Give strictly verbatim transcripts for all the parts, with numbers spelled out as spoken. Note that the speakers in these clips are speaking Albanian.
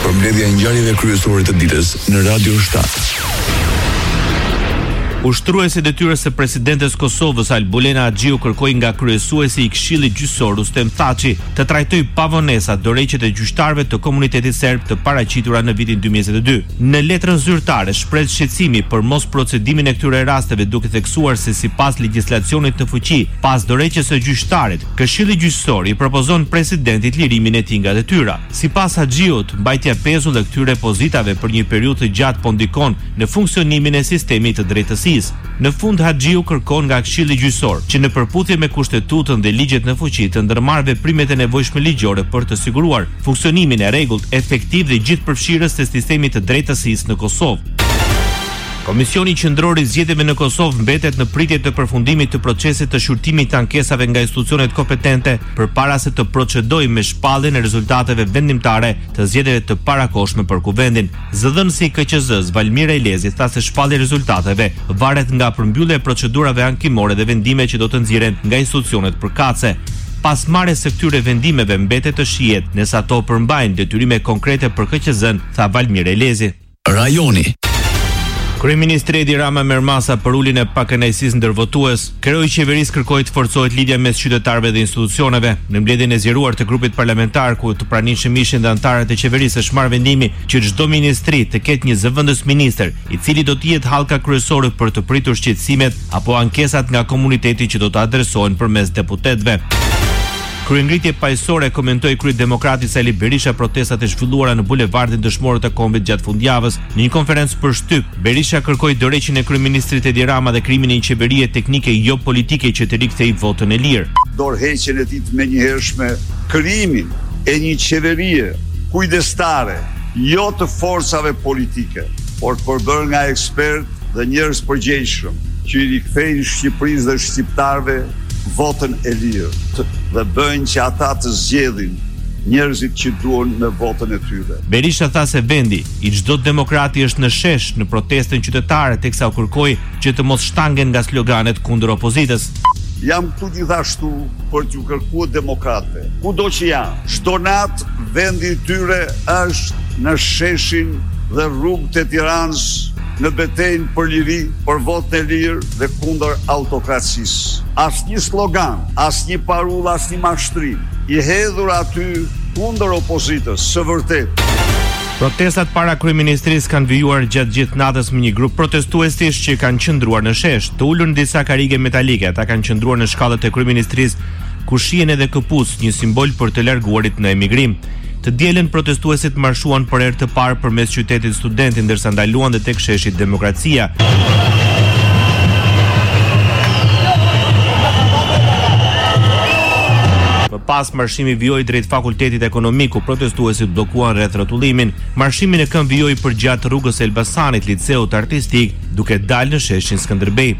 Përmbledhja e ngjarjeve kryesore të ditës në Radio shtat. Ushtruesi detyrës së presidentes Kosovës Albulena Axhiu kërkoi nga kryesuesi i Këshillit Gjyqësor Rustem Thaçi të trajtojë pa vonesa dorëheqjet e gjyqtarëve të komunitetit serb të paraqitura në vitin dy mijë e njëzet e dy. Në letrën zyrtare shpreh shqetësimi për mos procedimin e këtyre rasteve, duke theksuar se sipas legjislacionit në fuqi, pas dorëheqjes së gjyqtarit, Këshilli Gjyqësor i propozon presidentit lirimin e tij nga detyra. Sipas Axhiut, mbajtja e pezull e këtyre pozitave për një periudhë të gjatë po ndikon në funksionimin e sistemit të drejtësisë. Në fund Axhiu kërkon nga Këshilli Gjyqësor që në përputhje me kushtetutën dhe ligjet në fuqi të ndërmarrë veprimet e nevojshme ligjore për të siguruar funksionimin e rregullt, efektiv dhe gjithëpërfshirës të sistemit të drejtësisë në Kosovë. Komisioni Qendror i Zgjedhjeve në Kosovë mbetet në pritje të përfundimit të procesit të shqyrtimit të ankesave nga institucionet kompetente përpara se të procedojë me shpalljen e rezultateve vendimtare të zgjedhjeve të parakohshme për kuvendin. Zëdhënësi i K Q Z-s Valmir Elezi tha se shpallja e rezultateve varet nga përmbyllja e procedurave ankimore dhe vendime që do të nxirren nga institucionet përkatëse. Pas marrjes së këtyre vendimeve mbetet të shihet nëse ato përmbajnë detyrime konkrete për K Q Z-n, tha Valmir Elezi. Rajoni. Kryeministri Edi Rama merr masa për uljen e pakënaqësisë ndërvotues. Kreu i qeverisë kërkoi të forcohet lidhja mes qytetarëve dhe institucioneve. Në mbledhjen e zgjeruar të grupit parlamentar ku të pranishëm ishin dhe anëtarët e qeverisë është marrë vendimi që çdo ministri të ketë një zëvendës ministër, i cili do të jetë hallka kryesore për të pritur shqetësimet apo ankesat nga komuniteti që do të adresohen përmes deputetëve. Kryengritje paqësore komentoi kryedemokrati Sali Berisha protestat e zhvilluara në bulevardin dëshmorët e kombit gjatë fundjavës. Në një konferencë për shtyp, Berisha kërkoi dorëheqjen e kryeministrit Edi Rama dhe krimin e një qeverie teknike jo politike që të rikthejë votën e lirë. Dorëheqjen e tij të menjëhershme, krimin e një qeverie kujdestare, jo të forcave politike, por të përbërë nga ekspertë dhe njerëz përgjegjshëm, që i rikthejnë Shqipërisë dhe shqiptarëve votën e lirë dhe bëjnë që ata të zgjedhin njerëzit që duan në votën e tyre. Berisha tha se vendi i çdo demokrati është në shesh në protestën qytetare, teksa u kërkoi që të mos shtangen nga sloganet kundër opozitës. Jam këtu gjithashtu për t'ju kërkuar demokratëve, kudo që janë. Çdo natë vendi i tyre është në sheshin dhe rrugët e Tiranës në betejën për liri, për votën e lirë dhe kundër autokracisë. Asnjë slogan, asnjë parull, asnjë mashtrim i hedhur aty kundër opozitës, së vërtetë. Protestat para kryeministrisë kanë vijuar gjatë gjithë natës me një grup protestuesish që kanë qëndruar në shesh, të ulur në disa karrige metalike. Ata kanë qëndruar në shkallët e kryeministrisë, ku shihen edhe këpucë, një simbol për të larguarit në emigrim. Të dielën protestuesit marshuan për herë të parë përmes qytetit Studenti, ndërsa ndaluan dhe tek sheshi Demokracia. Më pas marshimi vijoi drejt Fakultetit Ekonomik, ku protestuesit bllokuan rreth rrotullimin. Marshimin e këmbë vijoi përgjatë rrugës Elbasanit, liceut artistik, duke dalë në sheshin Skënderbej.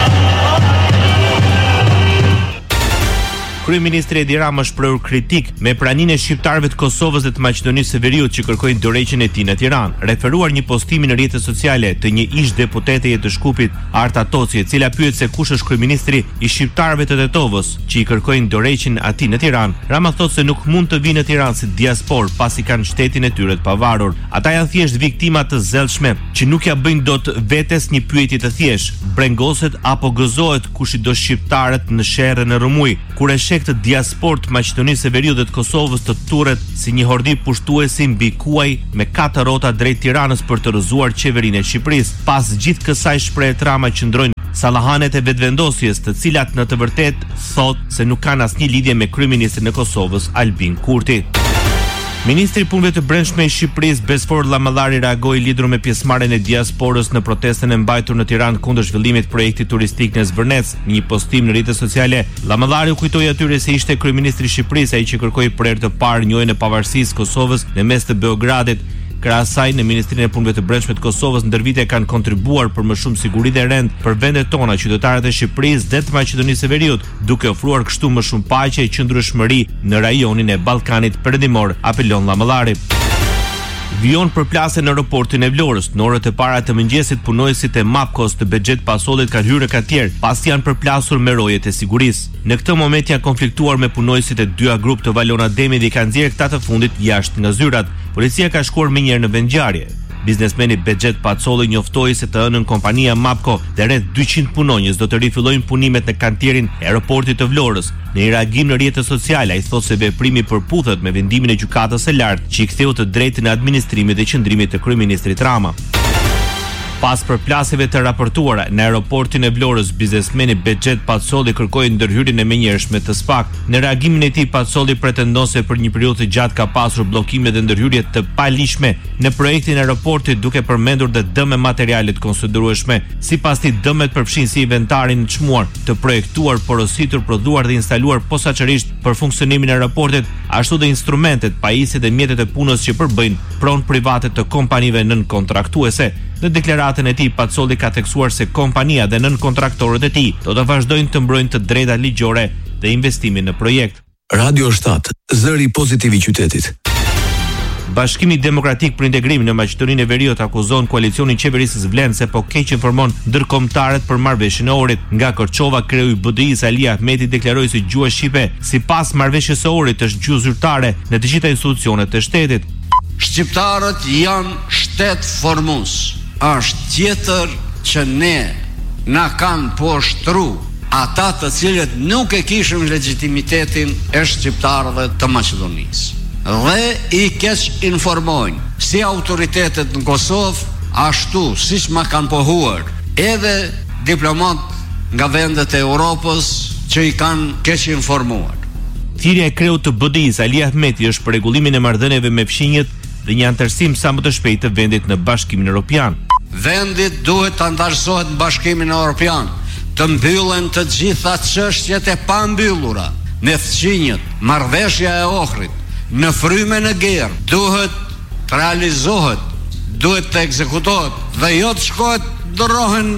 Kryeministri Edi Rama shprehur kritik me praninë e shqiptarëve të Kosovës dhe të Maqedonisë së Veriut që kërkojnë dorëheqjen e tij në Tiranë, referuar një postimi në rrjetet sociale të një ish deputete të Shkupit, Arta Toci, e cila pyet se kush është kryeministri i shqiptarëve të Tetovës që i kërkojnë dorëheqjen e tij në Tiranë. Rama thotë se nuk mund të vinë në Tiranë si diaspor pasi kanë shtetin e tyre të pavarur. Ata janë thjesht viktima të zellshme që nuk ja bëjnë dot vetes një pyetje të thjeshtë, brengoset apo gëzohet kush i do shqiptarët në sherrë në rrëmuj, kur e të diasport Maqedonisë së Veriut dhe të Kosovës të turret si një hordi pushtuesi mbi kuaj me katër rrota drejt Tiranës për të rrëzuar qeverinë e Shqipërisë. Pas gjithë kësaj shpreh Rama qëndrojnë sallahanet e vetvendosjes, të cilat në të vërtetë thotë se nuk kanë asnjë lidhje me kryeministrin e Kosovës Albin Kurti. Ministri i Punëve të Brendshme i Shqipërisë Besfor Llamallari reagoi lidhur me pjesëmarrjen e diasporës në protestën e mbajtur në Tiranë kundër zhvillimit të projektit turistik në Zvërnec. Në një postim në rrjetet sociale, Llamallari u kujtoi atyre se ishte kryeministri i Shqipërisë ai që kërkoi për herë të parë njëjën e pavarësisë Kosovës në mes të Beogradit. Krahas asaj, në Ministrinë e Punëve të Brendshme të Kosovës ndër vite kanë kontribuar për më shumë siguri dhe rend për vendet tona, qytetarët e Shqipërisë dhe të Maqedonisë së Veriut, duke ofruar kështu më shumë paqe e qëndrueshmëri në rajonin e Ballkanit Perëndimor, apelon Llamallari. Vijon përplasje në aeroportin e Vlorës. Në orët e para të mëngjesit punojësit e Mapkos të Bexhet Pasollit kanë hyrë në kartier, pasi janë përplasur me rojet e sigurisë. Në këtë moment janë konfliktuar me punojësit e dyja grup të Valona Demi dhe kanë nxjerrë këta të fundit jashtë nga zyrat. Policia ka shkuar menjëherë në vendngjarje. Biznesmeni Bexhet Pasolli njoftoi se të ënën kompania Mapko dhe rreth dyqind punonjës do të rifillojnë punimet në kantierin e aeroportit të Vlorës. Në një reagim në rrjetet sociale, ai thotë se veprimi përputhet me vendimin e gjykatës së lartë që i ktheu të drejtën e administrimit dhe qëndrimit të kryeministrit Rama. Pas përplasjeve të raportuara në aeroportin e Vlorës, biznesmeni Bexhet Pasolli kërkoi ndërhyrjen e menjëhershme të SPAK. Në reagimin e tij, Pasolli pretendon se për një periudhë të gjatë ka pasur bllokime dhe ndërhyrje të palishme në projektin e aeroportit, duke përmendur dhe dëme materiale të konsiderueshme. Sipas tij, dëmet përfshin si inventarin e çmuar, të projektuar, porositur, prodhuar dhe instaluar posaçërisht për funksionimin e aeroportit, ashtu dhe instrumentet, pajisjet dhe mjetet e punës që përbëjnë pronë private të kompanive nën kontraktuese. Në deklaratën e tij, Pasolli ka theksuar se kompania dhe nën kontraktorët e tij do të vazhdojnë të mbrojnë të drejtat ligjore dhe investimin në projekt. Radio shtat, zëri pozitiv i qytetit. Bashkimi Demokratik për Integrim në Maqedoninë e Veriut akuzon koalicionin qeverisës vlen se po keq informon ndërkombëtarët për marrëveshjen e Ohrit. Nga Korçova, kreu i B D I-s Ali Ahmeti deklaroi se gjuha shqipe sipas marrëveshjes së Ohrit është gjuhë zyrtare në të gjitha institucionet e shtetit. Shqiptarët janë shtet formues. Është tjetër që ne na kanë poshtru ata të cilët nuk e kishim legitimitetin e shqiptarëve të Maqedonisë. Dhe i keq informojnë si autoritetet në Kosovë, ashtu siç ma kanë pohuar edhe diplomat nga vendet e Europës që i kanë keq informuar. Thirrja e kreut të B D I-s Ali Ahmeti është për rregullimin e marrëdhënieve me fqinjet dhe një anëtarësim sa më të shpejtë të vendit në Bashkimin Evropian. Vendit duhet të antarësohet në Bashkimin Evropian, të mbyllen të gjitha çështjet e pambyllura, me fqinjet, marrëveshja e Ohrit, në frymën e gerë, duhet të realizohet, duhet të ekzekutohet dhe jo të shkohet ndrohen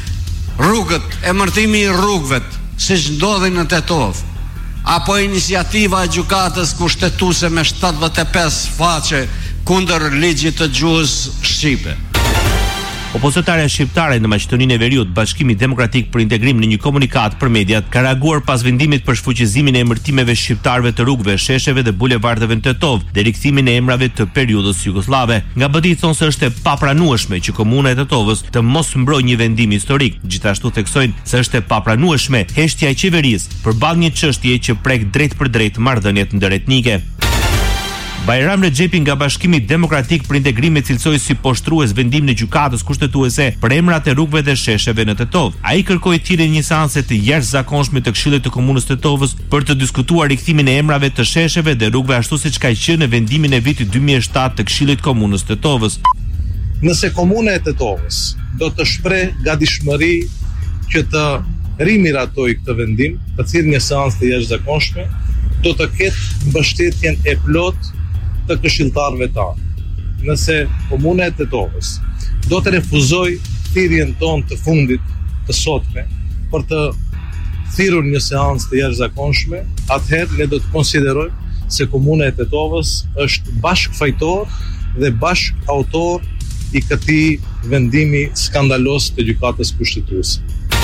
rrugët, emërtimi i rrugëve, siç ndodhi në Tetov, apo iniciativa e gjykatës kushtetuese me shtatëdhjetë e pesë faqe kundër ligjit të gjuhës shqipe. Opozitarja shqiptare në Maqedoninë e Veriut, Bashkimi Demokratik për Integrim, në një komunikat për mediat ka reaguar pas vendimit për shfuqizimin e emërtimeve shqiptarëve të rrugëve, shesheve dhe bulevardeve në Tetov dhe rikthimin e emrave të periudhës jugoslave. Nga B D I thonë se është e papranueshme që komuna e Tetovës të mos mbrojë një vendim historik. Gjithashtu theksojnë se është e papranueshme heshtja e qeverisë përballë një çështje që prek drejt për drejt marrëdhëniet ndëretnike. Bajram Rexhepi nga Bashkimi Demokratik për Integrim cilësoi si poshtrues vendimin e gjykatës kushtetuese për emrat e rrugëve dhe shesheve në Tetov. Ai kërkoi thirrjen e një seanse të jashtëzakonshme të Këshillit të Komunës Tetovës për të diskutuar rikthimin e emrave të shesheve dhe rrugëve ashtu siç ka qenë në vendimin e vitit dy mijë e shtatë të Këshillit Komunës Tetovës. Nëse Komuna e Tetovës do të shpreh gatishmëri që të rimiratoj këtë vendim, të thirrë një seancë të jashtëzakonshme, do të ketë mbështetjen e plotë të këshilltarëve tanë. Nëse Komuna e Tetovës do të refuzoj thirrjen tonë të fundit të sotme për të thirrur një seancë të jashtëzakonshme, atëherë ne do të konsiderojmë se Komuna e Tetovës është bashkëfajtor dhe bashkëautor i këtij vendimi skandalos të gjykatës kushtetuese.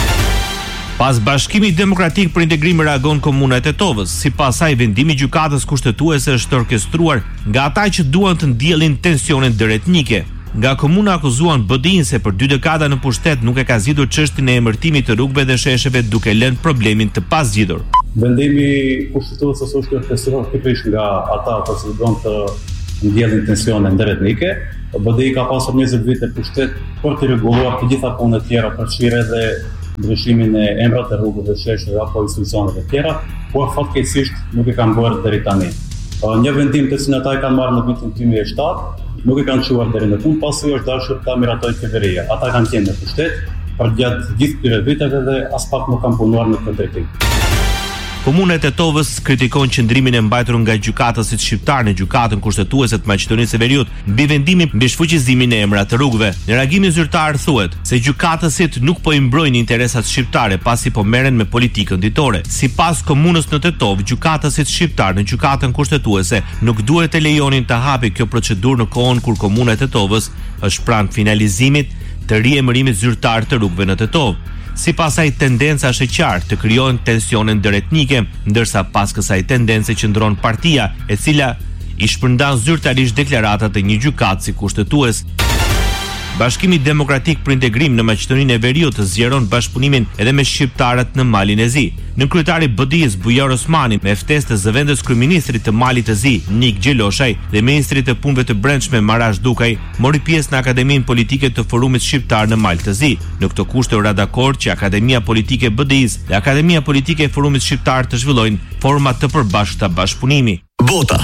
Pas Bashkimi Demokratik për Integrim reagon Komuna e Tetovës. Sipas saj, vendimi i gjykatës kushtetuese është orkestruar nga ata që duan të ndjellin tensione ndëretnike. Nga komuna akuzuan B D I-n se për dy dekada në pushtet nuk e ka zgjidhur çështjen e emërtimit të rrugëve dhe shesheve, duke lënë problemin të pazgjidhur. Vendimi kushtetues është orkestruar pikërisht nga ata që duan të ndjellin tensione ndëretnike. B D I ka pasur njëzet vite pushtet për të rregulluar të gjitha punët e tjera, përfshirë edhe ndryshimin e emrat e rrugëve, shesheve apo institucioneve të tjera, por fatkeqësisht nuk e kanë bërë deri tani. Një vendim të cilin ata e kanë marrë në vitin dy mijë e shtatë nuk e kanë çuar deri në fund, pasi është dashur ta miratojë qeveria. Ata kanë qenë në pushtet për gjatë gjithë këtyre viteve dhe as pak nuk kanë punuar në këtë drejtim. Komuna e Tetovës kritikon qëndrimin e mbajtur nga gjykatësit shqiptar në gjykatën kushtetuese të Maqedonisë së Veriut mbi vendimin mbi shfuqizimin e emrave të rrugëve. Në reagimin zyrtar thuhet se gjykatësit nuk po i mbrojnë interesat shqiptare pasi po merren me politikën ditore. Sipas komunës në Tetov, gjykatësit shqiptar në gjykatën kushtetuese nuk duhet të lejonin të hapi kjo procedurë në kohën kur komuna e Tetovës është pranë finalizimit të riemërimit zyrtar të rrugëve në Tetov. Si pas asaj tendenca është e qartë të krijohen tensione ndëretnike, ndërsa pas kësaj tendence qëndron partia, e cila i shpërndan zyrtarisht deklaratat e një gjykatësi kushtetues. Bashkimi Demokratik për Integrim në Maqedoninë e Veriut zgjeron bashkëpunimin edhe me shqiptarët në Malin e Zi. Në kryetari B D I-s Bujar Osmani, me ftesë të zëvendës kryeministrit të Malit të Zi, Nik Gjeloshaj, dhe ministrit të punëve të brendshme Marash Dukaj, mori pjesë në Akademinë Politike të Forumit Shqiptar në Mal të Zi. Në këtë kushte u ra dakord që Akademia Politike B D I-s dhe Akademia Politike e Forumit Shqiptar të zhvillojnë forma të përbashkëta bashkëpunimi. Bota.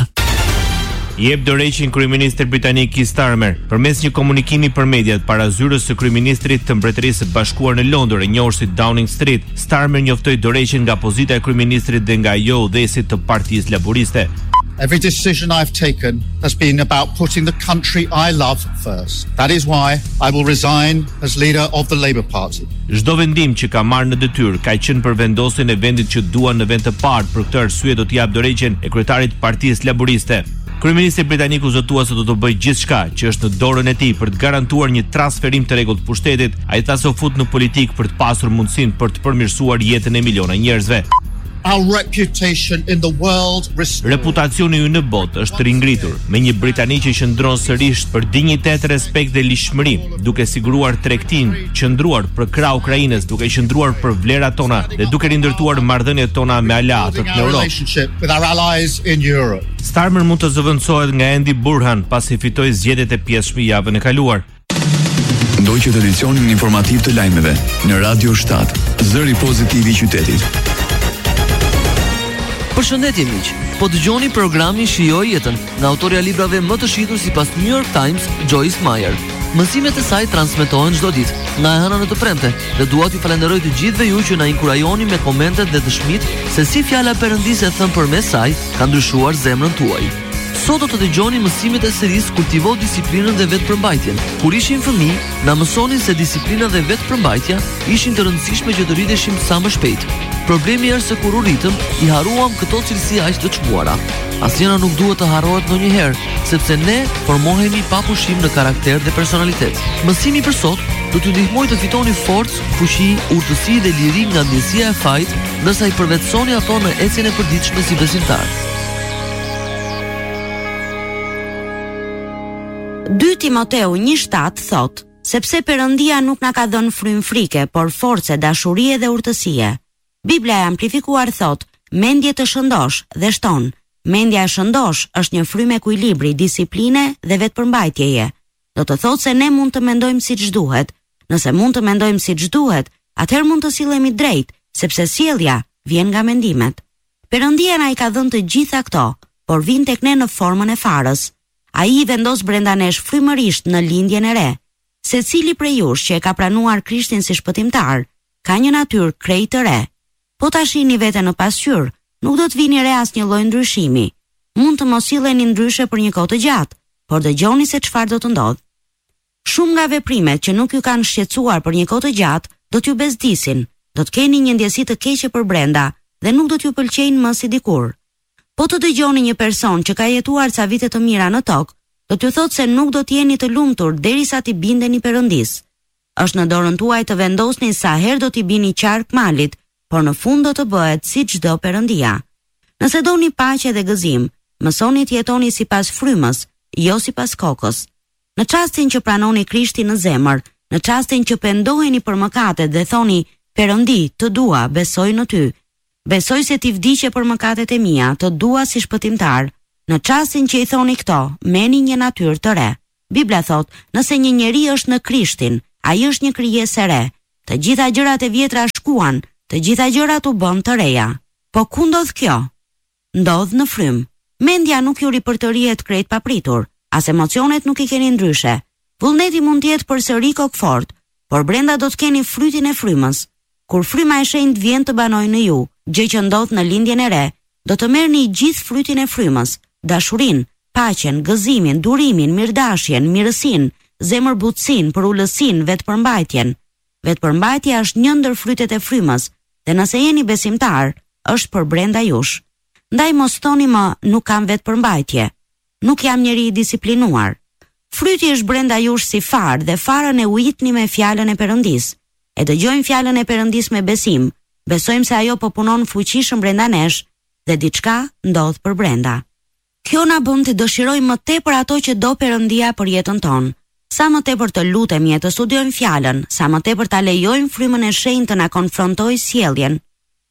Jep dorëheqjen kryeministri britanik Keir Starmer përmes një komunikimi për mediat para zyrës së kryeministrit të Mbretërisë së Bashkuar në Londër, e njohur si Downing Street. Starmer njoftoi dorëheqjen nga pozita e kryeministrit dhe nga ajo udhëhesit të Partisë Laboriste. Every decision I've taken has been about putting the country I love first. That is why I will resign as leader of the Labour Party. Çdo vendim që ka marrë në detyrë ka qenë për vendosjen e vendit që duan në vend të parë. Për këtë arsye do të jap dorëheqjen e kryetarit të Partisë Laboriste. Kryeministri britanik u zotua se do të bëjë gjithçka që është në dorën e tij për të garantuar një transferim të rregullt të pushtetit. Ai tha se u fut në politikë për të pasur mundësinë për të përmirësuar jetën e miliona njerëzve. Our reputation in the world restored. Reputacioni ynë në botë është ringritur me një Britani që qëndron sërish për dinjitet, respekt dhe lishmëri, duke siguruar tregtinë, qëndruar për krah Ukrainës, duke qëndruar për vlerat tona dhe duke rindërtuar marrëdhëniet tona me aleatët në Europë. Starmer mund të zëvendësohet nga Andy Burhan pasi fitoi zgjedhjet e pjesshme javën e kaluar. Ndoqët edicionin informativ të lajmeve në Radio shtat, zëri pozitiv i qytetit. Përshëndetje miq. Po dëgjoni programin Shijoj jetën nga autorja e librave më të shitur sipas New York Times, Joyce Meyer. Mësimet e saj transmetohen çdo ditë nga e hëna në të premte dhe dua t'ju falenderoj të gjithëve ju që na inkurajoni me komentet dhe dëshmitë se si fjala e Perëndisë e thënë përmes saj ka ndryshuar zemrën tuaj. Sot do të dëgjoni mësimet e serisë Kultivo disiplinën dhe vetëpërmbajtjen. Kur ishim fëmijë, na mësonin se disiplina dhe vetëpërmbajtja ishin të rëndësishme që të rriteshim sa më shpejt. Problemi është se kur u rritëm, i haruam këto cilësi aq të çmuara. Asnjëra nuk duhet të harrohet ndonjëherë, sepse ne formohemi pa pushim në karakter dhe personalitet. Mësimi për sot do t'ju ndihmojë të fitoni forcë, fuqi, urtësi dhe liri nga ndjesia e fajit, ndërsa i përvetësoni ato në ecjen e përditshme si besimtar. dy Timoteu një shtat thot, sepse Perëndia nuk na ka dhënë frymë frike, por forcë, dashurie dhe urtësie. Biblia e amplifikuar thot, mendje të shëndosh dhe shton. Mendja e shëndosh është një frymë ekuilibri, disipline dhe vetëpërmbajtjeje. Do të thotë se ne mund të mendojmë siç duhet. Nëse mund të mendojmë siç duhet, atëherë mund të sillemi drejt, sepse sjellja vjen nga mendimet. Perëndia na i ka dhënë të gjitha këto, por vijnë tek ne në formën e farës. Ai i vendos brenda nesh frymërisht në lindjen e re. Secili prej jush që e ka pranuar Krishtin si shpëtimtar, ka një natyrë krejt të re. Po ta shihni veten në pasqyrë, nuk do të vini re asnjë lloj ndryshimi. Mund të mos silleni ndryshe për një kohë të gjatë, por dëgjoni se çfarë do të ndodhë. Shumë nga veprimet që nuk ju kanë shqetësuar për një kohë të gjatë, do t'ju bezdisin, do të keni një ndjesi të keqe për brenda dhe nuk do t'ju pëlqejnë më si dikur. Po të dëgjoni një person që ka jetuar ca vite të mira në tokë, do t'ju thotë se nuk do t'jeni të lumtur derisa t'i bindeni Perëndisë. Është në dorën tuaj të vendosni sa herë do t'i bini qark malit, por në fund do të bëhet si çdo Perëndia. Nëse doni paqe dhe gëzim, mësoni të jetoni sipas frymës, jo sipas kokës. Në çastin që pranoni Krishtin në zemër, në çastin që pendoheni për mëkatet dhe thoni, Perëndi, të dua, besoj në ty. Besoj se ti vdiqe për mëkatet e mia, të dua si shpëtimtar. Në çastin që i thoni këto, meni një natyrë të re. Bibla thot, nëse një njeri është në Krishtin, ai është një krijesë e re. Të gjitha gjërat e vjetra shkuan, të gjitha gjërat u bën të reja. Po ku ndodh kjo? Ndodh në frym. Mendja nuk ju ripërtërihet krejt papritur, as emocionet nuk i keni ndryshe. Vullneti mund të jetë përsëri kokfort, por brenda do të keni frytin e frymës. Kur fryma e shenjtë vjen të banojë në ju, gjë që ndodh në lindjen e re, do të merrni gjithë frytin e frymës, dashurinë, paqen, gëzimin, durimin, mirdashjen, mirësinë, zemërbutësinë, përulësinë, vetëpërmbajtjen. Vetëpërmbajtja është një ndër frytet e frymës, dhe nëse jeni besimtar, është për brenda jush. Ndaj mos thoni më nuk kam vetëpërmbajtje, nuk jam njeri i disiplinuar. Fryti është brenda jush si farë dhe farën e ujitni me fjalën e Perëndis. E dëgjojmë fjalën e Perëndis me besim, besojmë se ajo po punon fuqishëm brenda nesh dhe diçka ndodh për brenda. Kjo na bën të dëshirojmë më tepër ato që do Perëndia për jetën tonë. Sa më tepër të lutemi e të studiojmë fjalën, sa më tepër ta lejojmë frymën e shenjtë të na konfrontojë sjelljen,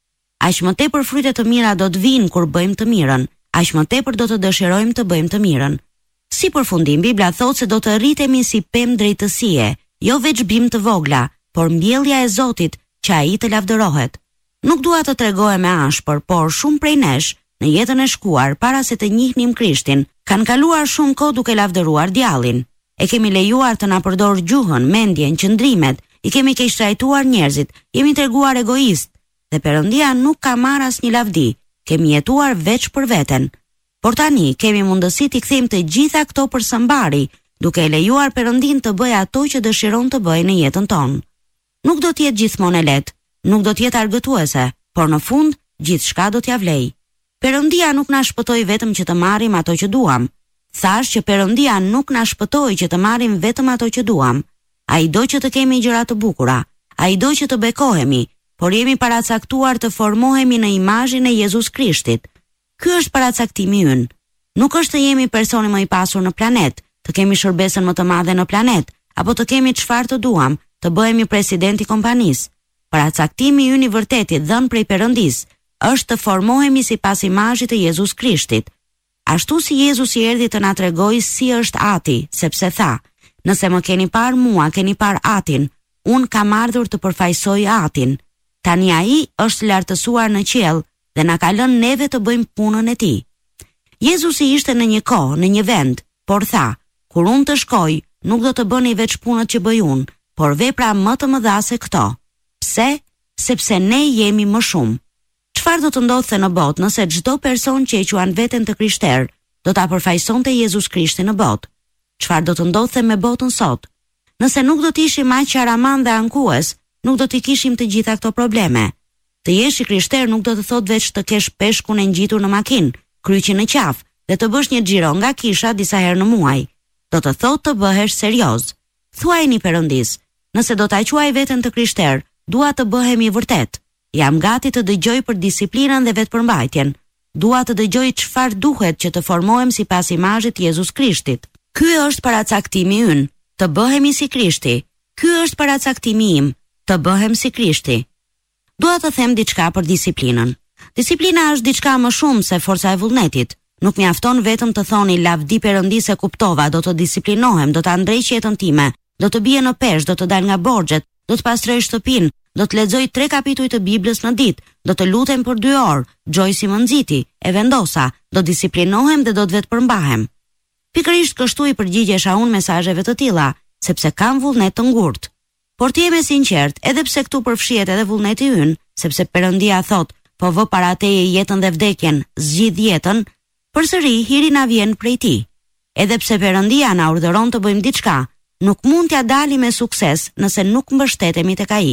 aq më tepër fryte të mira do të vinë kur bëjmë të mirën, aq më tepër do të dëshirojmë të bëjmë të mirën. Si përfundim, Bibla thotë se do të rritemi si pemë drejtësie, jo veç bim të vogla, por mbjellja e Zotit që ai të lavdërohet. Nuk dua të tregohem e ashpër, por shumë prej nesh, në jetën e shkuar, para se të njihnim Krishtin, kanë kaluar shumë kohë duke lavdëruar djallin. E kemi lejuar të na përdor gjuhën, mendjen, qëndrimet, i kemi keq trajtuar njerëzit, jemi treguar egoist, dhe Perëndia nuk ka marrë asnjë lavdi, kemi jetuar veç për veten. Por tani kemi mundësi t'i kthejmë të gjitha këto përsëmbari, duke e lejuar Perëndin të bëjë ato që dëshiron të bëjë në jetën tonë. Nuk do të jetë gjithmonë e lehtë, nuk do të jetë argëtuese, por në fund gjithçka do t'ia vlej. Perëndia nuk na shpëtoi vetëm që të marrim ato që duam. Thash që Perëndia nuk na shpëtoi që të marrim vetëm ato që duam. Ai do që të kemi gjëra të bukura, ai do që të bekohemi, por jemi paracaktuar të formohemi në imazhin e Jezus Krishtit. Ky është paracaktimi ynë. Nuk është të jemi personi më i pasur në planet, të kemi shërbesën më të madhe në planet, apo të kemi çfarë të duam, të bëhemi presidenti i kompanisë. Paracaktimi ynë i vërtetit dhënë prej Perëndis është të formohemi sipas imazhit të Jezus Krishtit. Ashtu si Jezusi erdhi të na tregojë si është Ati, sepse tha: "Nëse më keni parë mua, keni parë Atin. Unë kam ardhur të përfaqësoj Atin." Tani ai është lartësuar në qiell dhe na ka lënë neve të bëjmë punën e tij. Jezusi ishte në një kohë, në një vend, por tha: "Kur unë të shkoj, nuk do të bëni veç punët që bëj unë, por vepra më të mëdha se këto." Pse? Sepse ne jemi më shumë. Çfarë do të ndodhte në botë nëse çdo person që e quan veten të krishter do ta përfaqësonte Jezus Krishtin në botë? Çfarë do të ndodhte me botën sot? Nëse nuk do të ishim aq qaraman dhe ankues, nuk do të kishim të gjitha këto probleme. Të jesh i krishter nuk do të thotë veç të kesh peshkun e ngjitur në makinë, kryqin në qafë dhe të bësh një xhiro nga kisha disa herë në muaj. Do të thotë të bëhesh serioz. Thuajini Perëndis: "Nëse do ta quaj veten të krishter, dua të bëhem i vërtet. Jam gati të dëgjoj për disiplinën dhe vetëpërmbajtjen. Dua të dëgjoj çfarë duhet që të formohem sipas imazhit të Jezus Krishtit." Ky është paracaktimi ynë, të bëhemi si Krishti. Ky është paracaktimi im, të bëhem si Krishti. Dua të them diçka për disiplinën. Disiplina është diçka më shumë se forca e vullnetit. Nuk mjafton vetëm të thoni lavdi Perëndis e kuptova, do të disiplinohem, do ta ndrej jetën time, do të bie në peshë, do të dal nga borxhet, do të pastroj shtëpinë, do të lexoj tre kapituj të Biblës në ditë, do të lutem për dy orë, Joyce më nxiti, e vendosa, do disiplinohem dhe do të vetëpërmbahem. Pikërisht kështu i përgjigjesha unë mesazheve të tilla, sepse kam vullnet të ngurtë. Por të jemi sinqert, edhe pse këtu përfshihet edhe vullneti ynë, sepse Perëndia thot: "Po vë para teje jetën dhe vdekjen, zgjidh jetën", përsëri hiri na vjen prej Tij. Edhe pse Perëndia na urdhëron të bëjmë diçka, nuk mund t'ja dalim me sukses nëse nuk mbështetemi tek Ai.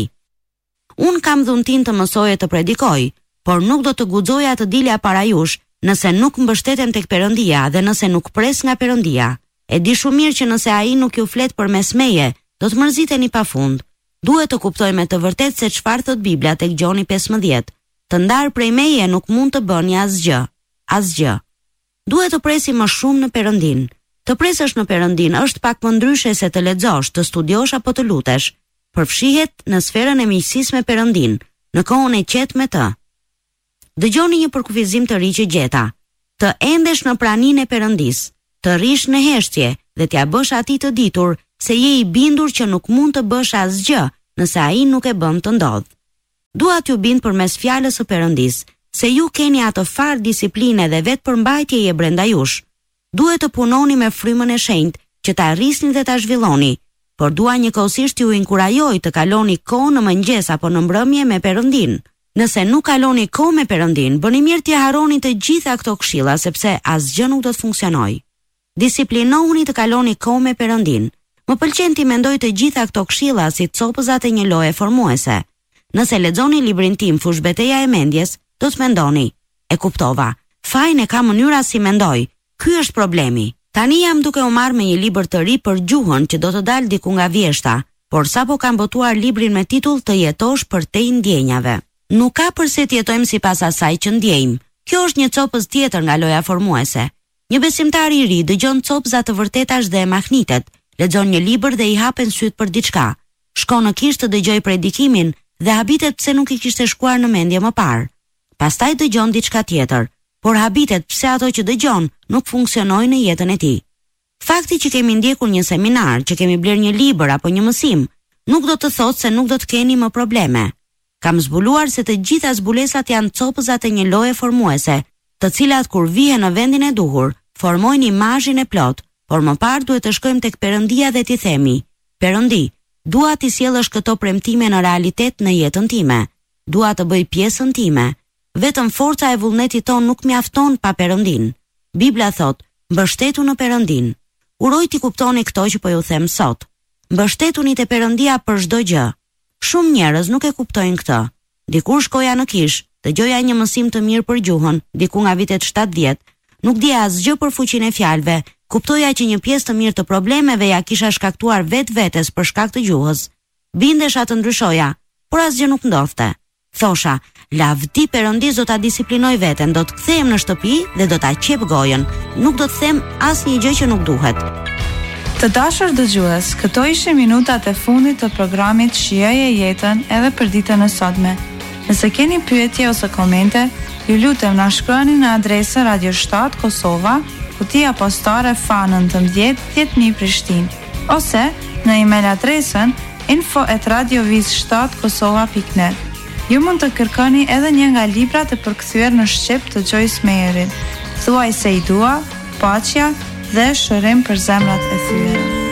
Unë kam dhuntin të mësoje të predikoj, por nuk do të guxoja të dilja para jush nëse nuk mbështetem tek Perëndia dhe nëse nuk pres nga Perëndia. E di shumë mirë që nëse Ai nuk ju flet përmes meje, do të mërziteni pafund. Duhet të kuptojmë të vërtetë se çfarë thot Bibla tek Gjoni pesëmbëdhjetë. Të ndar prej meje nuk mund të bëni asgjë. Asgjë. Duhet të presim më shumë në Perëndin. Të presësh në Perëndin është pak më ndryshe se të lexosh, të studiosh apo të lutesh. Përfshihet në sferën e miqësisë me Perëndin, në kohën e qetë me të. Dëgjoni një përkufizim të ri që gjeta. Të endesh në praninë e Perëndis, të rish në heshtje dhe t'ja bësh atij të ditur se je i bindur që nuk mund të bësh asgjë nëse ai nuk e bën të ndodh. Dua t'ju bind përmes fjalës së Perëndis se ju keni atë far disipline dhe vetëpërmbajtjeje brenda jush. Duhet të punoni me frymën e shenjtë që ta arrisni dhe ta zhvilloni, por dua njëkohësisht ju inkurajoj të kaloni kohë në mëngjes apo në mbrëmje me Perëndin. Nëse nuk kaloni kohë me Perëndin, bëni mirë t'ia harroni të gjitha këto këshilla sepse asgjë nuk do të funksionojë. Disiplinohuni të kaloni kohë me Perëndin. Më pëlqen ti mendoj të gjitha këto këshilla si copëzat e një loje formuese. Nëse lexoni librin tim Fush Betejë e Mendjes, do të mendoni, e kuptova. Fajin e ka mënyra si mendoj. Ky është problemi. Tani jam duke u marrë me një libër të ri për gjuhën që do të dalë diku nga vjeshta, por sapo kam botuar librin me titull Të jetosh përtej ndjenjave. Nuk ka përse të jetojmë sipas asaj që ndjejmë. Kjo është një copës tjetër nga loja formuese. Një besimtar i ri dëgjon copëza të vërtetash dhe e mahnitet, lexon një libër dhe i hapen syt për diçka. Shkon në kishë të dëgjoj predikimin dhe habitet pse nuk i kishte shkuar në mendje më parë. Pastaj dëgjon diçka tjetër, por habitet pse ato që dëgjon nuk funksionojnë në jetën e tij. Fakti që kemi ndjekur një seminar, që kemi bler një libër apo një mësim, nuk do të thotë se nuk do të keni më probleme. Kam zbuluar se të gjitha zbulesat janë copëzat e një loje formuese, të cilat kur vihen në vendin e duhur, formojnë imazhin e plot, por më parë duhet të shkojmë tek Perëndia dhe t'i themi: Perëndi, dua t'i sjellësh këto premtime në realitet në jetën time. Dua të bëj pjesën time. Vetëm forca e vullnetit ton nuk mjafton pa Perëndin. Bibla thot: mbështetu në Perëndin. Uroj t'i kuptoni këto që po ju them sot. Mbështetuni te Perëndia për çdo gjë. Shumë njerëz nuk e kuptojnë këtë. Dikur shkoja në kish, dëgjoja një mësim të mirë për gjuhën, diku nga vitet shtatëdhjetë, nuk dija asgjë për fuqinë e fjalëve, kuptoja që një pjesë të mirë të problemeve ja kisha shkaktuar vetvetes për shkak të gjuhës. Bindesha të ndryshoja, por asgjë nuk ndodhte. Thosha, lavdi Perëndis do ta disiplinoj veten, do të kthehem në shtëpi dhe do ta qep gojën. Nuk do të them asnjë gjë që nuk duhet. Të dashur dëgjues, këto ishin minutat e fundit të programit Shijoje jetën edhe për ditën e sotme. Nëse keni pyetje ose komente, ju lutem na shkruani në adresën Radio shtat Kosova, kutia postare F A nëntëmbëdhjetë dhjetë mijë Prishtinë, ose në email adresën info at radioviz shtat kosova pikë net. Ju mund të kërkoni edhe një nga librat e përkthyer në shqip të Joyce Meyerit, Thuaj se i dua, Paqja dhe Shërim për zemrat e thyera.